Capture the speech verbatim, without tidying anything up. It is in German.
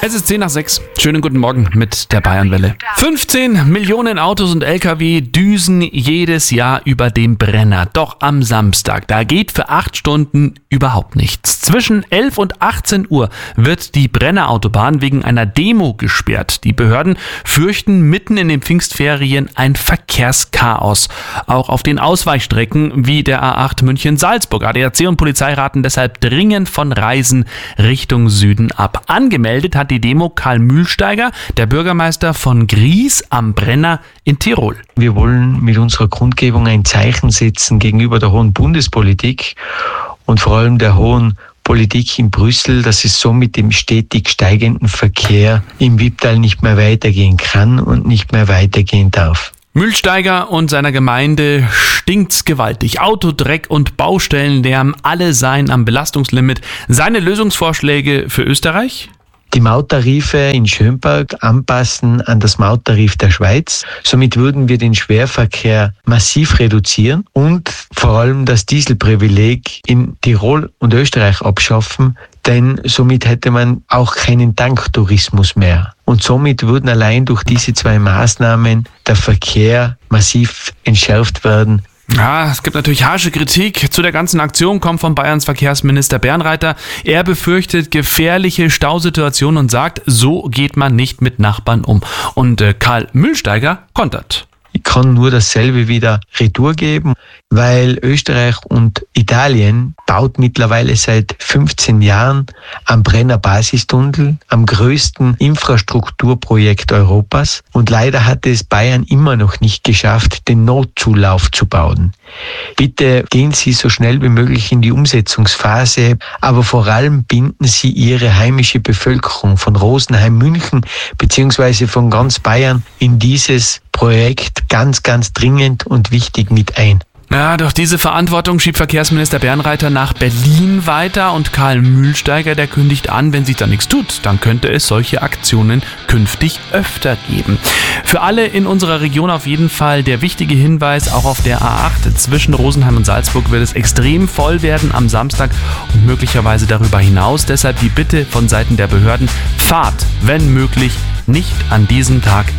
Es ist zehn nach sechs. Schönen guten Morgen mit der Bayernwelle. fünfzehn Millionen Autos und L K W düsen jedes Jahr über den Brenner. Doch am Samstag, da geht für acht Stunden überhaupt nichts. Zwischen elf und achtzehn Uhr wird die Brennerautobahn wegen einer Demo gesperrt. Die Behörden fürchten mitten in den Pfingstferien ein Verkehrschaos. Auch auf den Ausweichstrecken wie der A acht München-Salzburg. A D A C und Polizei raten deshalb dringend von Reisen Richtung Süden ab. Angemeldet hat die Demo Karl Mühlsteiger, der Bürgermeister von Gries am Brenner in Tirol. Wir wollen mit unserer Kundgebung ein Zeichen setzen gegenüber der hohen Bundespolitik und vor allem der hohen Politik in Brüssel, dass es so mit dem stetig steigenden Verkehr im Wipptal nicht mehr weitergehen kann und nicht mehr weitergehen darf. Mühlsteiger und seiner Gemeinde stinkt's gewaltig. Autodreck und Baustellenlärm, alle seien am Belastungslimit. Seine Lösungsvorschläge für Österreich? Die Mauttarife in Schönberg anpassen an das Mauttarif der Schweiz. Somit würden wir den Schwerverkehr massiv reduzieren und vor allem das Dieselprivileg in Tirol und Österreich abschaffen, denn somit hätte man auch keinen Tanktourismus mehr. Und somit würden allein durch diese zwei Maßnahmen der Verkehr massiv entschärft werden. Ja, es gibt natürlich harsche Kritik zu der ganzen Aktion, kommt von Bayerns Verkehrsminister Bernreiter. Er befürchtet gefährliche Stausituationen und sagt, so geht man nicht mit Nachbarn um. Und äh, Karl Mühlsteiger kontert. Ich kann nur dasselbe wieder retour geben, weil Österreich und Italien baut mittlerweile seit fünfzehn Jahren am Brenner Basistunnel, am größten Infrastrukturprojekt Europas. Und leider hat es Bayern immer noch nicht geschafft, den Notzulauf zu bauen. Bitte gehen Sie so schnell wie möglich in die Umsetzungsphase, aber vor allem binden Sie Ihre heimische Bevölkerung von Rosenheim, München beziehungsweise von ganz Bayern in dieses Projekt ganz, ganz dringend und wichtig mit ein. Ja, doch diese Verantwortung schiebt Verkehrsminister Bernreiter nach Berlin weiter und Karl Mühlsteiger, der kündigt an, wenn sich da nichts tut, dann könnte es solche Aktionen künftig öfter geben. Für alle in unserer Region auf jeden Fall der wichtige Hinweis, auch auf der A acht zwischen Rosenheim und Salzburg wird es extrem voll werden am Samstag und möglicherweise darüber hinaus. Deshalb die Bitte von Seiten der Behörden, fahrt, wenn möglich, nicht an diesem Tag